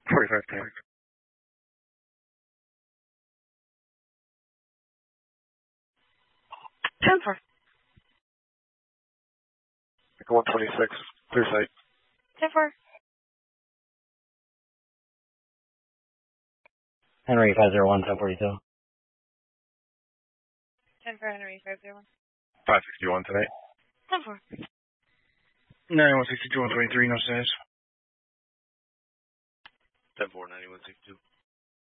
45 times. 10-4. 126. Clear sight. 10-4. Henry 501, 1042. 10-4, Henry 501. 561 tonight. 10-4. 9162, 123, no status. 10-4, 9162.